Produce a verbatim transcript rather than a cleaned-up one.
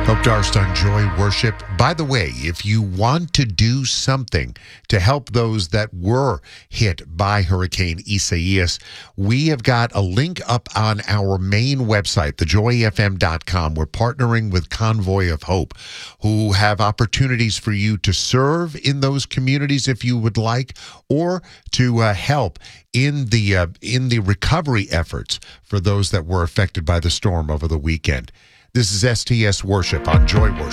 Hope Darst on Joy Worship. By the way, if you want to do something to help those that were hit by Hurricane Isaias, we have got a link up on our main website, the joy f m dot com. We're partnering with Convoy of Hope, who have opportunities for you to serve in those communities if you would like, or to uh, help in the uh, in the recovery efforts for those that were affected by the storm over the weekend. This is S T S Worship on Joy Worship.